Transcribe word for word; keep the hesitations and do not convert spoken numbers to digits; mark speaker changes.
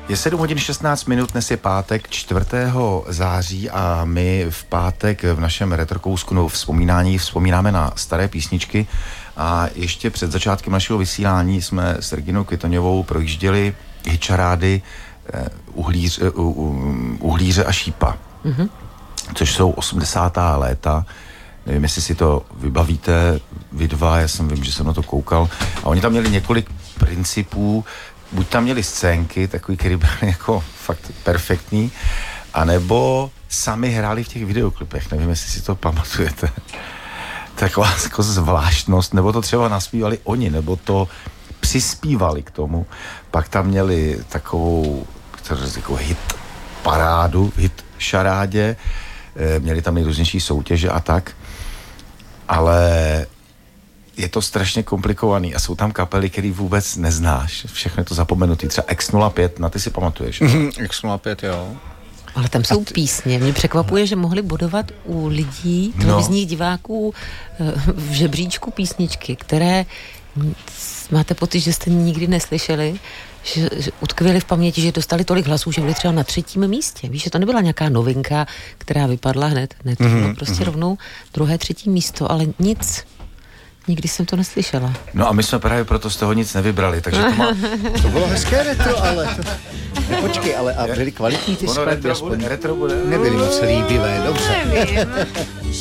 Speaker 1: Je sedm hodin šestnáct minut, dnes je pátek čtvrtého září a my v pátek v našem retrokousku no, vzpomínání vzpomínáme na staré písničky a ještě před začátkem našeho vysílání jsme s Reginou Kvitoňovou projížděli hitcharády eh, uhlíř, uh, uh, Uhlíře a šípa, mm-hmm. což jsou osmdesátá léta. Nevím, jestli si to vybavíte, vy dva, já jsem vím, že jsem na to koukal. A oni tam měli několik principů, buď tam měli scénky, takový, který byl jako fakt perfektní, anebo sami hráli v těch videoklipech, nevím, jestli si to pamatujete. Taková jako zvláštnost, nebo to třeba naspívali oni, nebo to přispívali k tomu. Pak tam měli takovou jako hit parádu, hit šarádě, měli tam nejrůznější soutěže a tak, ale je to strašně komplikovaný a jsou tam kapely, který vůbec neznáš. Všechno je to zapomenutý. Třeba X nula pět, na ty si pamatuješ?
Speaker 2: Mm, X nula pět, jo.
Speaker 3: Ale tam jsou
Speaker 2: ty...
Speaker 3: písně. Mě překvapuje, že mohli bodovat u lidí, televizních no. diváků v žebříčku písničky, které máte pocit, že jste nikdy neslyšeli, že, že utkvěli v paměti, že dostali tolik hlasů, že byli třeba na třetím místě. Víš, že to nebyla nějaká novinka, která vypadla hned. Ne, to bylo mm-hmm. prostě rovnou druhé, třetí místo, ale nic. Nikdy jsem to neslyšela.
Speaker 1: No a my jsme právě proto z toho nic nevybrali, takže to má...
Speaker 2: To bylo hezké retro, ale... Ne, počkej, ale a byly kvalitní ty skladby?
Speaker 1: Retro bude, retro bude.
Speaker 2: Nebyly moc líbivé, dobře.
Speaker 3: Nevím.